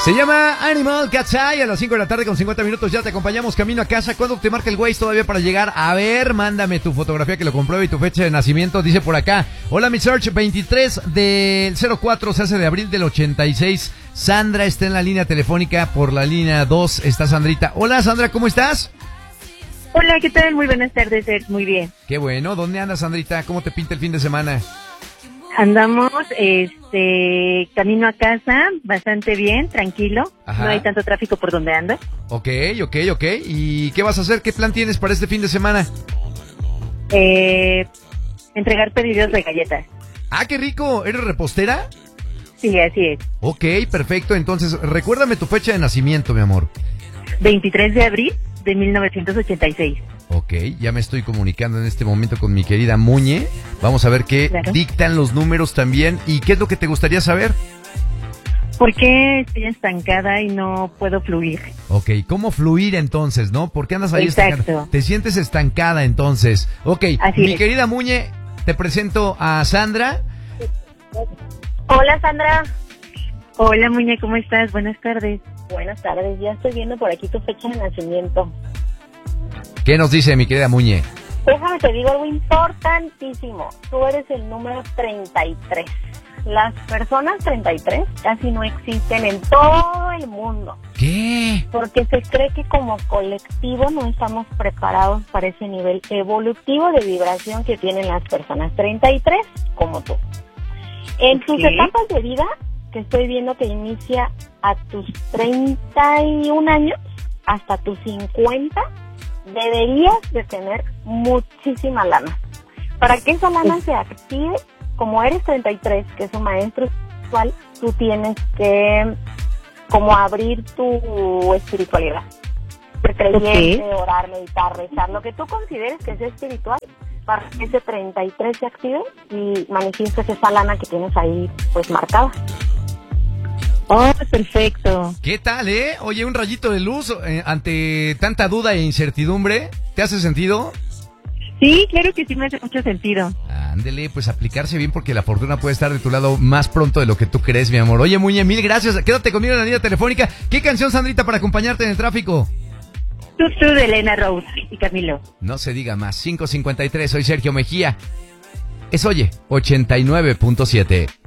Se llama Animal Cat's Eye. A las 5 de la tarde con 50 minutos ya te acompañamos camino a casa. ¿Cuándo te marca el Waze todavía para llegar? A ver, mándame tu fotografía que lo compruebe y tu fecha de nacimiento. Dice por acá: hola mi Search, 23 del 04, se hace de abril del 86. Sandra está en la línea telefónica, por la línea 2 está Sandrita. Hola Sandra, ¿cómo estás? Hola, ¿qué tal? Muy buenas tardes, muy bien. Qué bueno, ¿dónde andas Sandrita? ¿Cómo te pinta el fin de semana? Andamos, camino a casa, bastante bien, tranquilo. Ajá. No hay tanto tráfico por donde ando. Ok. ¿Y qué vas a hacer? ¿Qué plan tienes para este fin de semana? Entregar pedidos de galletas. ¡Ah, qué rico! ¿Eres repostera? Sí, así es. Ok, perfecto. Entonces, recuérdame tu fecha de nacimiento, mi amor. 23 de abril de 1986. Ok, ya me estoy comunicando en este momento con mi querida Muñe. Vamos a ver qué dictan los números también. ¿Y qué es lo que te gustaría saber? ¿Por qué estoy estancada y no puedo fluir? Ok, ¿cómo fluir entonces, no? ¿Por qué andas ahí Exacto. estancada? Te sientes estancada entonces. Ok, así mi es. querida Muñe, te presento a Sandra. Hola Sandra. Hola, Muñe, ¿cómo estás? Buenas tardes. Buenas tardes, ya estoy viendo por aquí tu fecha de nacimiento. ¿Qué nos dice mi querida Muñe? Déjame te digo algo importantísimo. Tú eres el número 33. Las personas 33 casi no existen en todo el mundo. ¿Qué? Porque se cree que como colectivo no estamos preparados para ese nivel evolutivo de vibración que tienen las personas 33 como tú. En tus etapas de vida, que estoy viendo que inicia a tus 31 años hasta tus 50, deberías de tener muchísima lana. Para que esa lana se active, como eres 33, que es un maestro espiritual, tú tienes que como abrir tu espiritualidad. Ser creyente, orar, meditar, rezar, lo que tú consideres que sea espiritual, para que ese 33 se active y manifiestes esa lana que tienes ahí pues marcada. Oh, perfecto. ¿Qué tal, Oye, un rayito de luz ante tanta duda e incertidumbre. ¿Te hace sentido? Sí, claro que sí me hace mucho sentido. Ándele, pues aplicarse bien porque la fortuna puede estar de tu lado más pronto de lo que tú crees, mi amor. Oye, Muñe, mil gracias. Quédate conmigo en la línea telefónica. ¿Qué canción, Sandrita, para acompañarte en el tráfico? Tú de Elena Rose y Camilo. No se diga más. 5:53, soy Sergio Mejía. Es Oye, 89.7.